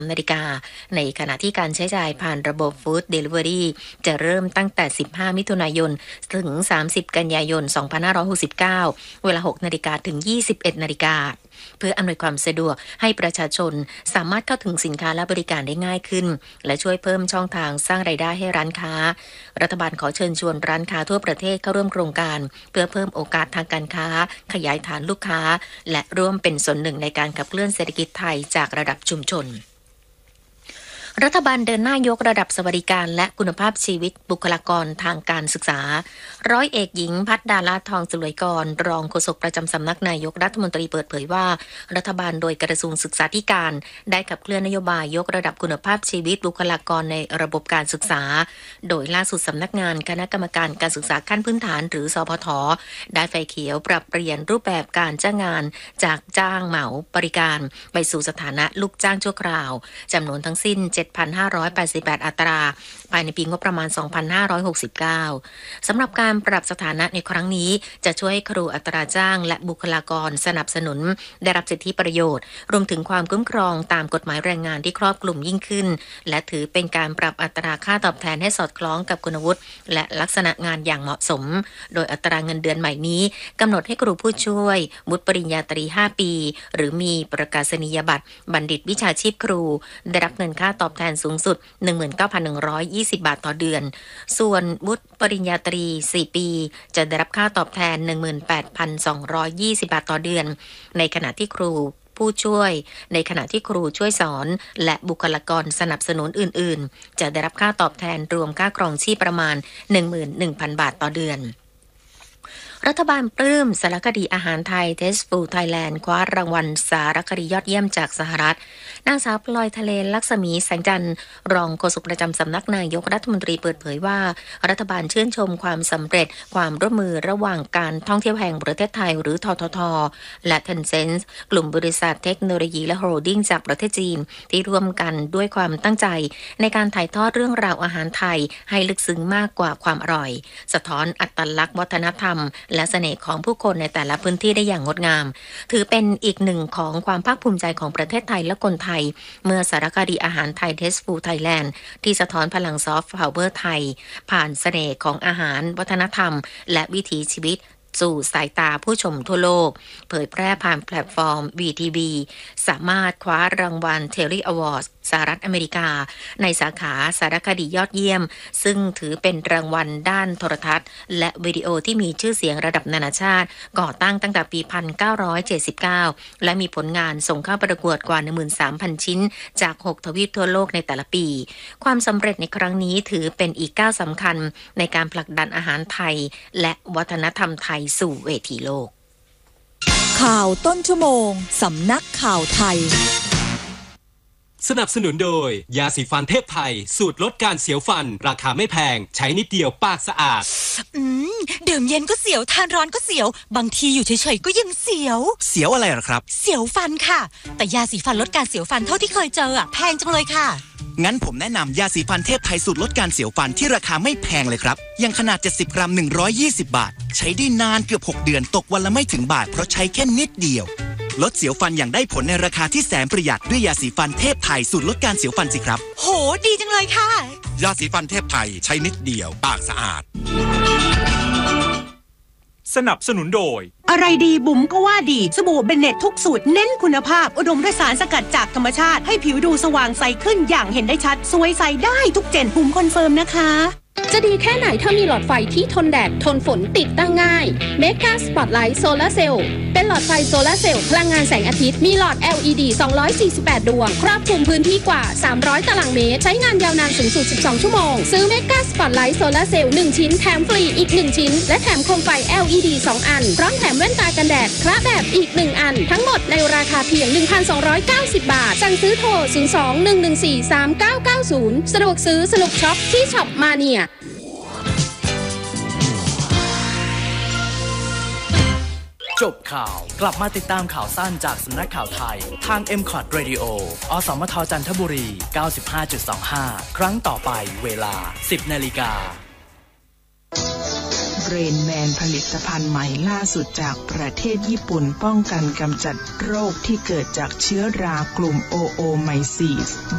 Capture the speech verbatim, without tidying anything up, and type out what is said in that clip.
นาฬิกาในขณะที่การใช้จ่ายผ่านระบบ Food Delivery จะเริ่มตั้งแต่สิบห้ามิถุนายนถึงสามสิบกันยายนสองพันห้าร้อยหกสิบเก้าเวลา หกนาฬิกา ถึง ยี่สิบเอ็ดนาฬิกาเพื่ออำนวยความสะดวกให้ประชาชนสามารถเข้าถึงสินค้าและบริการได้ง่ายขึ้นและช่วยเพิ่มช่องทางสร้างรายได้ให้ร้านค้ารัฐบาลขอเชิญชวนร้านค้าทั่วประเทศเข้าร่วมโครงการเพื่อเพิ่มโอกาสทางการค้าขยายฐานลูกค้าและร่วมเป็นส่วนหนึ่งในการขับเคลื่อนเศรษฐกิจไทยจากระดับชุมชนรัฐบาลเดินหน้ายกระดับสวัสดิการและคุณภาพชีวิตบุคลากรทางการศึกษาร้อยเอกหญิงภัทรดาลาภทองจุลวยกรรองโฆษกประจำสำนักนายกรัฐมนตรีเปิดเผยว่ารัฐบาลโดยกระทรวงศึกษาธิการได้ขับเคลื่อนนโยบายยกระดับคุณภาพชีวิตบุคลากรในระบบการศึกษาโดยล่าสุดสำนักงานคณะกรรมการการศึกษาขั้นพื้นฐานหรือสพทได้ไฟเขียวปรับเปลี่ยนรูปแบบการจ้างงานจากจ้างเหมาบริการไปสู่สถานะลูกจ้างชั่วคราวจำนวนทั้งสิ้น เจ็ดพันห้าร้อยแปดสิบแปด อัตราภายในปีงบประมาณ สองพันห้าร้อยหกสิบเก้า สำหรับการปรับสถานะในครั้งนี้จะช่วยให้ครูอัตราจ้างและบุคลากรสนับสนุนได้รับสิทธิประโยชน์รวมถึงความคุ้มครองตามกฎหมายแรงงานที่ครอบคลุมยิ่งขึ้นและถือเป็นการปรับอัตราค่าตอบแทนให้สอดคล้องกับคุณวุฒิและลักษณะงานอย่างเหมาะสมโดยอัตราเงินเดือนใหม่นี้กำหนดให้ครูผู้ช่วยวุฒิปริญญาตรีห้าปีหรือมีประกาศนียบัตรบัณฑิตวิชาชีพครูได้รับเงินค่าตอบแทนสูงสุด หนึ่งหมื่นเก้าพันหนึ่งร้อยยี่สิบ บาทต่อเดือนส่วนวุฒิปริญญาตรีสี่ปีจะได้รับค่าตอบแทน หนึ่งหมื่นแปดพันสองร้อยยี่สิบ บาทต่อเดือนในขณะที่ครูผู้ช่วยในขณะที่ครูช่วยสอนและบุคลากรสนับสนุนอื่นๆจะได้รับค่าตอบแทนรวมค่าครองชีพประมาณ หนึ่งหมื่นหนึ่งพัน บาทต่อเดือนรัฐบาลปลื้มสารคดีอาหารไทย Tasteful Thailand คว้ารางวัลสารคดียอดเยี่ยมจากสหรัฐนางสาวพลอยทะเลลักษมีแสงจันทร์รองโฆษกประจำสำนักนายกรัฐมนตรีเปิดเผยว่ารัฐบาลชื่นชมความสำเร็จความร่วมมือระหว่างการท่องเที่ยวแห่งประเทศไทยหรือทททและ Tencent กลุ่มบริษัทเทคโนโลยีและโฮลดิ้งจากประเทศจีนที่ร่วมกันด้วยความตั้งใจในการถ่ายทอดเรื่องราวอาหารไทยให้ลึกซึ้งมากกว่าความอร่อยสะท้อนอัตลักษณ์วัฒนธรรมและเสน่ห์ของผู้คนในแต่ละพื้นที่ได้อย่างงดงามถือเป็นอีกหนึ่งของความภาคภูมิใจของประเทศไทยและคนไทยเมื่อสารคดีอาหารไทย Tasteful Thailand ที่สะท้อนพลังซอฟต์พาวเวอร์ไทยผ่านเสน่ห์ของอาหารวัฒนธรรมและวิถีชีวิตสู่สายตาผู้ชมทั่วโลกเผยแพร่ผ่านแพลตฟอร์ม วี ที วี สามารถคว้ารางวัล Telly Awards สหรัฐอเมริกาในสาขาสารคดียอดเยี่ยมซึ่งถือเป็นรางวัลด้านโทรทัศน์และวิดีโอที่มีชื่อเสียงระดับนานาชาติก่อตั้งตั้งแต่ปี หนึ่งพันเก้าร้อยเจ็ดสิบเก้า และมีผลงานส่งเข้าประกวดกว่า หนึ่งหมื่นสามพัน ชิ้นจากหกทวีปทั่วโลกในแต่ละปีความสำเร็จในครั้งนี้ถือเป็นอีกก้าวสำคัญในการผลักดันอาหารไทยและวัฒนธรรมไทยสู่เวทีโลกข่าวต้นชั่วโมงสำนักข่าวไทยสนับสนุนโดยยาสีฟันเทพไทยสูตรลดการเสียวฟันราคาไม่แพงใช้นิดเดียวปากสะอาดอืมดื่มเย็นก็เสียวทานร้อนก็เสียวบางทีอยู่เฉยๆก็ยังเสียวเสียวอะไรหรอครับเสียวฟันค่ะแต่ยาสีฟันลดการเสียวฟันเท่าที่เคยเจออ่ะแพงจังเลยค่ะงั้นผมแนะนำยาสีฟันเทพไทยสูตรลดการเสียวฟันที่ราคาไม่แพงเลยครับอย่างขนาดเจ็ดสิบกรัมหนึ่งร้อยยี่สิบบาทใช้ได้นานเกือบหกเดือนตกวันละไม่ถึงบาทเพราะใช้แค่นิดเดียวลดเสียวฟันอย่างได้ผลในราคาที่แสนประหยัดด้วยยาสีฟันเทพไทยสูตรลดการเสียวฟันสิครับโหดีจังเลยค่ะยาสีฟันเทพไทยใช้นิดเดียวปากสะอาดสนับสนุนโดยอะไรดีบุ๋มก็ว่าดีสบู่เบนเน็ตทุกสูตรเน้นคุณภาพอุดมด้วยสารสกัดจากธรรมชาติให้ผิวดูสว่างใสขึ้นอย่างเห็นได้ชัดสวยใสได้ทุกเจนบุ๋มคอนเฟิร์มนะคะจะดีแค่ไหนถ้ามีหลอดไฟที่ทนแดดทนฝนติดตั้งง่าย Mega Spotlight Solar Cell เป็นหลอดไฟโซลาร์เซลล์พลังงานแสงอาทิตย์มีหลอด แอล อี ดี สองร้อยสี่สิบแปด ดวงครอบคลุมพื้นที่กว่าสามร้อยตารางเมตรใช้งานยาวนานสูงสุดสิบสองชั่วโมงซื้อ Mega Spotlight Solar Cell หนึ่งชิ้นแถมฟรีอีกหนึ่งชิ้นและแถมโคมไฟ แอล อี ดี สองอันพร้อมแถมแว่นตากันแดดคละแบบอีกหนึ่งอันทั้งหมดในราคาเพียง หนึ่งพันสองร้อยเก้าสิบ บาทสั่งซื้อโทรศูนย์ สอง หนึ่ง หนึ่ง สี่ สาม เก้า เก้า ศูนย์สะดวกซื้อสนุกช็อปที่ช็อปมาเนียจบข่าวกลับมาติดตามข่าวสั้นจากสำนักข่าวไทยทาง เอ็ม คอท Radio อสมทจันทบุรี เก้าสิบห้าจุดสองห้า ครั้งต่อไปเวลา สิบนาฬิกาเบรนแมนผลิตภัณฑ์ใหม่ล่าสุดจากประเทศญี่ปุ่นป้องกันกำจัดโรคที่เกิดจากเชื้อรากลุ่มโอโอไมซีส